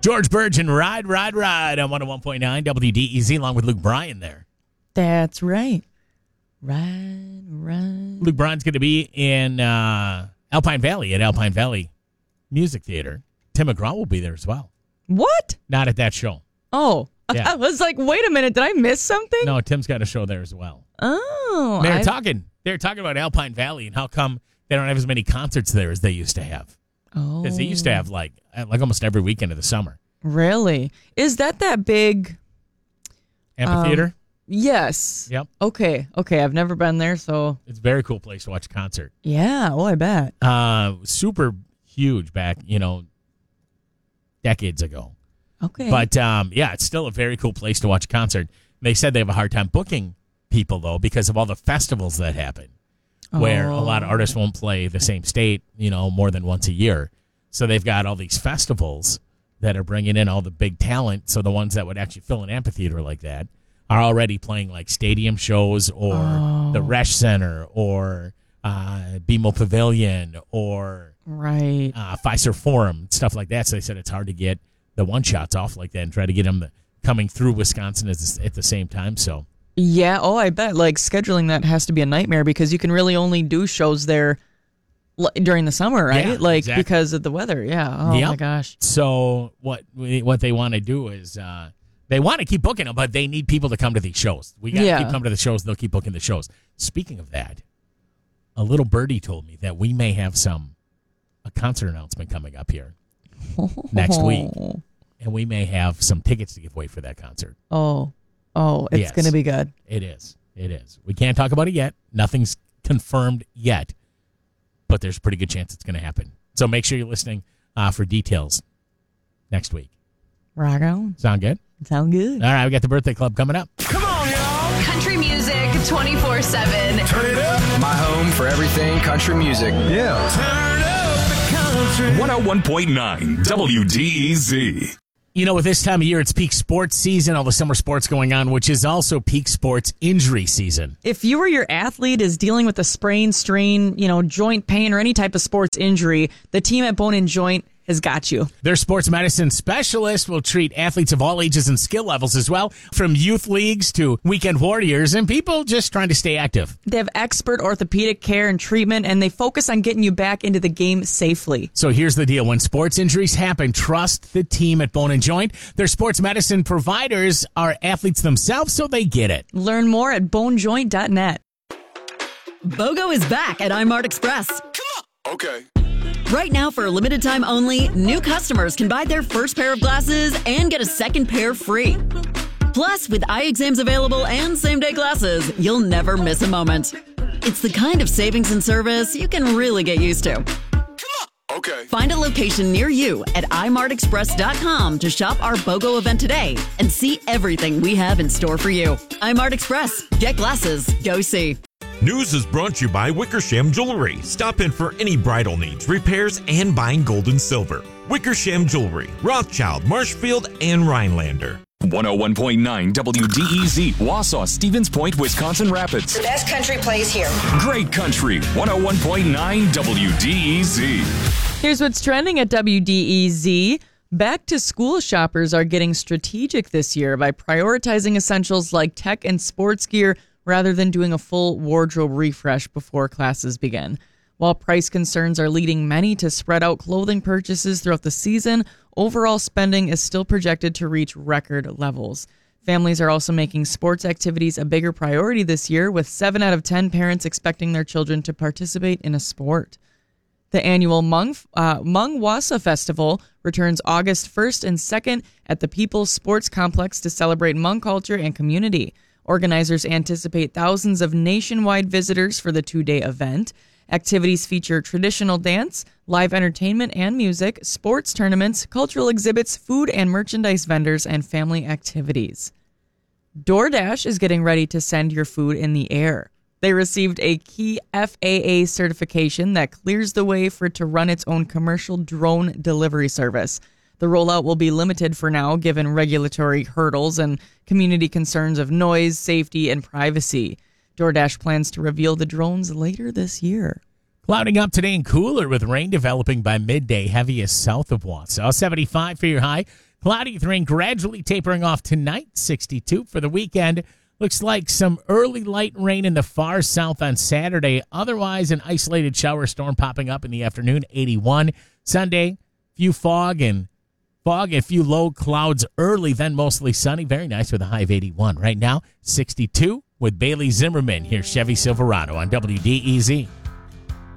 George Burge and Ride, Ride, Ride on 101.9 WDEZ along with Luke Bryan there. That's right. Ride, ride. Luke Bryan's going to be in Alpine Valley at Alpine Valley Music Theater. Tim McGraw will be there as well. What? Not at that show. Oh, Yeah. I was like, wait a minute, did I miss something? No, Tim's got a show there as well. Oh. They were talking about Alpine Valley and how come they don't have as many concerts there as they used to have. Oh. Because they used to have like almost every weekend of the summer. Really? Is that big? Amphitheater? Yes. Yep. Okay. I've never been there, so. It's a very cool place to watch a concert. Yeah. Oh, I bet. Super huge back, decades ago. Okay. But, it's still a very cool place to watch a concert. They said they have a hard time booking people, though, because of all the festivals that happen, where a lot of artists won't play the same state, more than once a year. So they've got all these festivals that are bringing in all the big talent. So the ones that would actually fill an amphitheater like that are already playing like stadium shows or the Resch Center or BMO Pavilion or right. Fiserv Forum, stuff like that. So they said it's hard to get the one-shots off like that and try to get them coming through Wisconsin at the same time. So yeah, I bet. Like, scheduling that has to be a nightmare because you can really only do shows there during the summer, right? Yeah, like, exactly. because of the weather. Yeah. Oh, Yep. my gosh. So what they want to do is they want to keep booking them, but they need people to come to these shows. We got to keep coming to the shows. They'll keep booking the shows. Speaking of that, a little birdie told me that we may have a concert announcement coming up here next week. And we may have some tickets to give away for that concert. Oh, it's going to be good. It is. We can't talk about it yet. Nothing's confirmed yet. But there's a pretty good chance it's going to happen. So make sure you're listening for details next week. Rock on. Sound good? Sound good. All right, we got the birthday club coming up. Come on, y'all. Country music 24/7. Turn it up. My home for everything country music. Yeah. Turn up the country. 101.9 WDEZ. With this time of year, it's peak sports season, all the summer sports going on, which is also peak sports injury season. If you or your athlete is dealing with a sprain, strain, joint pain, or any type of sports injury, the team at Bone and Joint has got you. Their sports medicine specialist will treat athletes of all ages and skill levels as well, from youth leagues to weekend warriors and people just trying to stay active. They have expert orthopedic care and treatment, and they focus on getting you back into the game safely. So here's the deal. When sports injuries happen, trust the team at Bone & Joint. Their sports medicine providers are athletes themselves, so they get it. Learn more at bonejoint.net. BOGO is back at iMart Express. Okay. Right now, for a limited time only, new customers can buy their first pair of glasses and get a second pair free. Plus, with eye exams available and same-day glasses, you'll never miss a moment. It's the kind of savings and service you can really get used to. Okay. Find a location near you at imartexpress.com to shop our BOGO event today and see everything we have in store for you. iMart Express. Get glasses. Go see. News is brought to you by Wickersham Jewelry. Stop in for any bridal needs, repairs, and buying gold and silver. Wickersham Jewelry, Rothschild, Marshfield, and Rhinelander. 101.9 WDEZ, Wausau, Stevens Point, Wisconsin Rapids. The best country plays here. Great country, 101.9 WDEZ. Here's what's trending at WDEZ. Back to school shoppers are getting strategic this year by prioritizing essentials like tech and sports gear rather than doing a full wardrobe refresh before classes begin. While price concerns are leading many to spread out clothing purchases throughout the season, overall spending is still projected to reach record levels. Families are also making sports activities a bigger priority this year, with 7 out of 10 parents expecting their children to participate in a sport. The annual Hmong Wasa Festival returns August 1st and 2nd at the People's Sports Complex to celebrate Hmong culture and community. Organizers anticipate thousands of nationwide visitors for the 2-day event. Activities feature traditional dance, live entertainment and music, sports tournaments, cultural exhibits, food and merchandise vendors, and family activities. DoorDash is getting ready to send your food in the air. They received a key FAA certification that clears the way for it to run its own commercial drone delivery service. The rollout will be limited for now, given regulatory hurdles and community concerns of noise, safety, and privacy. DoorDash plans to reveal the drones later this year. Clouding up today and cooler with rain developing by midday, heaviest south of Wausau. 75 for your high. Cloudy with rain gradually tapering off tonight, 62. For the weekend, looks like some early light rain in the far south on Saturday. Otherwise, an isolated shower storm popping up in the afternoon, 81. Sunday, few fog, a few low clouds early, then mostly sunny. Very nice with a high of 81. Right now, 62 with Bailey Zimmerman. Here's Chevy Silverado on WDEZ.